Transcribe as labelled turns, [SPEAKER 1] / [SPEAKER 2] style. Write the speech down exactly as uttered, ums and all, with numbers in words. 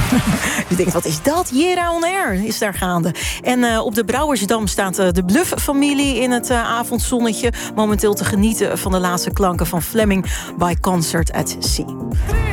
[SPEAKER 1] Je denkt, wat is dat? Jera on Air is daar gaande. En uh, op de Brouwersdam staat uh, de Bluff-familie in het uh, avondzonnetje. Momenteel te genieten van de laatste klanken van Fleming by Concert at Sea.